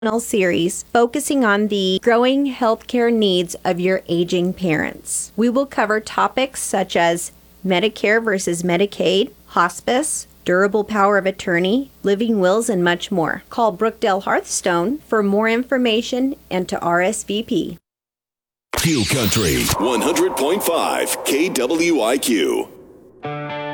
series focusing on the growing healthcare needs of your aging parents. We will cover topics such as Medicare versus Medicaid, hospice, durable power of attorney, living wills, and much more. Call Brookdale Hearthstone for more information and to RSVP. Q Country 100.5 KWIQ.